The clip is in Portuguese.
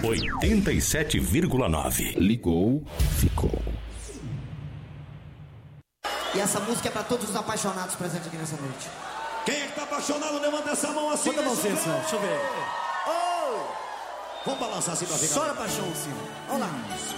87,9. Ligou, ficou. E essa música é pra todos os apaixonados presentes aqui nessa noite. Quem é que tá apaixonado, levanta essa mão assim. Bota a mãozinha, deixa eu ver. Vamos balançar assim pra ficar. Chora paixão, Silvio. Vamos lá.